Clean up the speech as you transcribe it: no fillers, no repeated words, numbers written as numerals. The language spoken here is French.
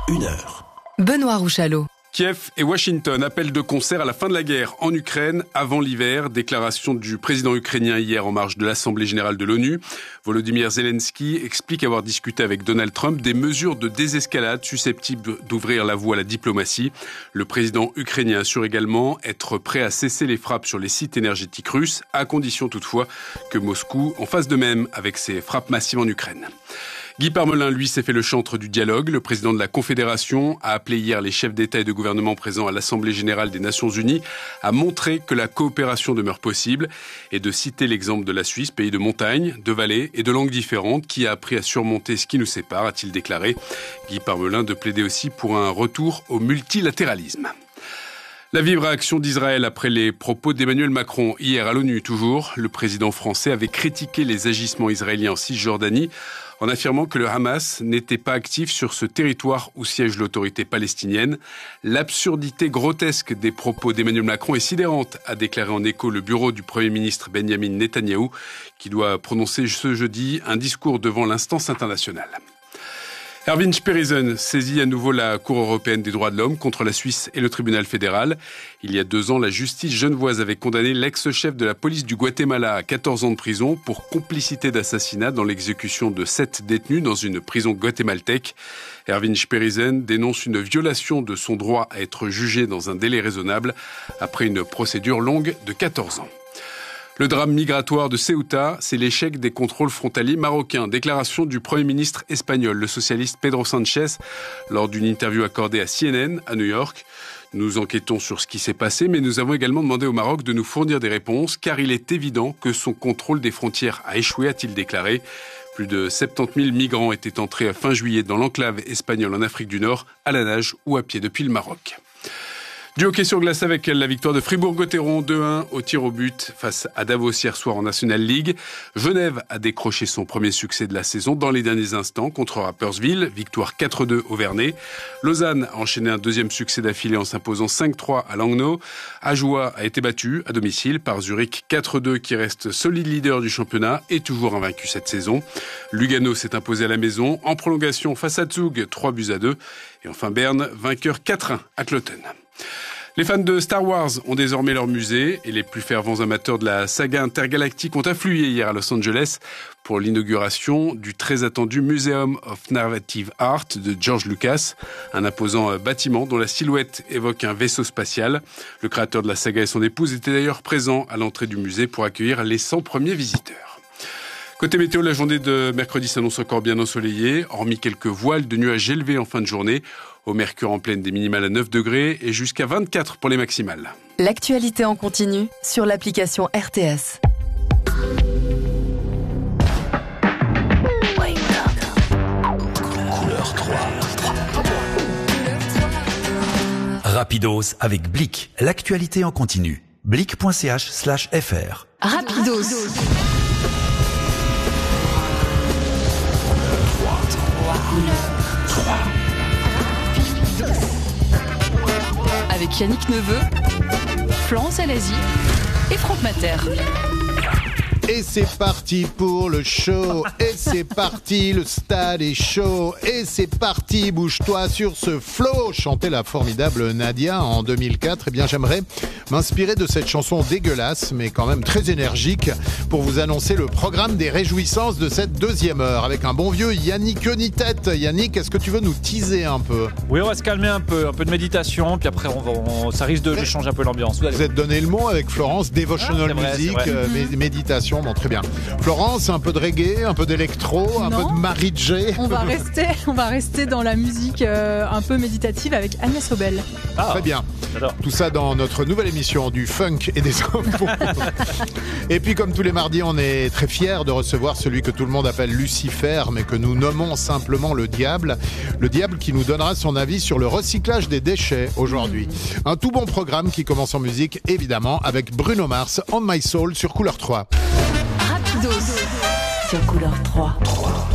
1 heure. Benoît Rouchalot. Kiev et Washington appellent de concert à la fin de la guerre en Ukraine avant l'hiver. Déclaration du président ukrainien hier en marge de l'Assemblée générale de l'ONU. Volodymyr Zelensky explique avoir discuté avec Donald Trump des mesures de désescalade susceptibles d'ouvrir la voie à la diplomatie. Le président ukrainien assure également être prêt à cesser les frappes sur les sites énergétiques russes, à condition toutefois que Moscou en fasse de même avec ses frappes massives en Ukraine. Guy Parmelin, lui, s'est fait le chantre du dialogue. Le président de la Confédération a appelé hier les chefs d'État et de gouvernement présents à l'Assemblée générale des Nations unies à montrer que la coopération demeure possible et de citer l'exemple de la Suisse, pays de montagne, de vallées et de langues différentes, qui a appris à surmonter ce qui nous sépare, a-t-il déclaré. Guy Parmelin de plaider aussi pour un retour au multilatéralisme. La vive réaction d'Israël après les propos d'Emmanuel Macron hier à l'ONU toujours. Le président français avait critiqué les agissements israéliens en Cisjordanie en affirmant que le Hamas n'était pas actif sur ce territoire où siège l'autorité palestinienne. L'absurdité grotesque des propos d'Emmanuel Macron est sidérante, a déclaré en écho le bureau du Premier ministre Benjamin Netanyahou, qui doit prononcer ce jeudi un discours devant l'instance internationale. Erwin Sperisen saisit à nouveau la Cour européenne des droits de l'homme contre la Suisse et le tribunal fédéral. Il y a 2 ans, la justice genevoise avait condamné l'ex-chef de la police du Guatemala à 14 ans de prison pour complicité d'assassinat dans l'exécution de 7 détenus dans une prison guatémaltèque. Erwin Sperisen dénonce une violation de son droit à être jugé dans un délai raisonnable après une procédure longue de 14 ans. Le drame migratoire de Ceuta, c'est l'échec des contrôles frontaliers marocains. Déclaration du Premier ministre espagnol, le socialiste Pedro Sánchez, lors d'une interview accordée à CNN à New York. Nous enquêtons sur ce qui s'est passé, mais nous avons également demandé au Maroc de nous fournir des réponses, car il est évident que son contrôle des frontières a échoué, a-t-il déclaré. Plus de 70 000 migrants étaient entrés à fin juillet dans l'enclave espagnole en Afrique du Nord, à la nage ou à pied depuis le Maroc. Du hockey sur glace avec la victoire de Fribourg-Gotteron 2-1 au tir au but face à Davos hier soir en National League. Genève a décroché son premier succès de la saison dans les derniers instants contre Rapperswil, victoire 4-2 au Vernet. Lausanne a enchaîné un deuxième succès d'affilée en s'imposant 5-3 à Langnau. Ajoie a été battu à domicile par Zurich 4-2 qui reste solide leader du championnat et toujours invaincu cette saison. Lugano s'est imposé à la maison en prolongation face à Zug 3-2. Et enfin Berne, vainqueur 4-1 à Cloten. Les fans de Star Wars ont désormais leur musée et les plus fervents amateurs de la saga intergalactique ont afflué hier à Los Angeles pour l'inauguration du très attendu Museum of Narrative Art de George Lucas, un imposant bâtiment dont la silhouette évoque un vaisseau spatial. Le créateur de la saga et son épouse étaient d'ailleurs présents à l'entrée du musée pour accueillir les 100 premiers visiteurs. Côté météo, la journée de mercredi s'annonce encore bien ensoleillée, hormis quelques voiles de nuages élevés en fin de journée. Au mercure en pleine, des minimales à 9 degrés et jusqu'à 24 pour les maximales. L'actualité en continu sur l'application RTS. Couleur 3. Rapidos avec Blick. L'actualité en continu. Blick.ch/fr. Rapidos. Avec Yannick Neveu, Florence Alazi et Franck Mater. Et c'est parti pour le show, et c'est parti, le stade est chaud, et c'est parti, bouge-toi sur ce flow, chantait la formidable Nadia en 2004. Eh bien, j'aimerais m'inspirer de cette chanson dégueulasse, mais quand même très énergique, pour vous annoncer le programme des réjouissances de cette deuxième heure, avec un bon vieux Yannick Nitette. Yannick, est-ce que tu veux nous teaser un peu ? Oui, on va se calmer un peu de méditation, puis après ça risque de changer un peu l'ambiance. Vous êtes donné le mot avec Florence, devotional music, méditation. Bon, très bien. Florence, un peu de reggae, un peu d'électro, un peu de Mary J. On va rester dans la musique un peu méditative avec Agnès Obel. Ah, très bien. J'adore. Tout ça dans notre nouvelle émission du funk et des infos. Et puis comme tous les mardis, on est très fiers de recevoir celui que tout le monde appelle Lucifer, mais que nous nommons simplement le diable. Le diable qui nous donnera son avis sur le recyclage des déchets aujourd'hui. Un tout bon programme qui commence en musique, évidemment, avec Bruno Mars, On My Soul sur Couleur 3. Rapidos sur Couleur 3.